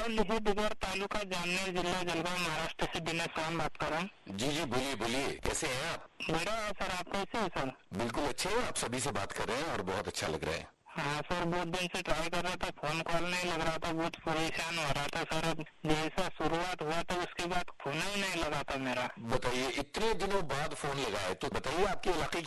लिहिडगर तालुका जामनेर जिला जलगांव महाराष्ट्र से दिनेश चौहान बात कर रहा हूँ। जी बोलिए बोलिए, कैसे हैं आप? बढ़िया है सर, आप कैसे हैं सर? बिल्कुल अच्छे हैं, आप सभी से बात कर रहे हैं और बहुत अच्छा लग रहा है। हाँ सर, बहुत दिन से ट्राई कर रहा था, फोन कॉल नहीं लग रहा था, बहुत परेशान हो रहा था सर। जैसा शुरुआत हुआ था उसके बाद फोन ही नहीं लगा था मेरा। बताइए, इतने दिनों बाद फोन लगा है तो बताइए आपके इलाके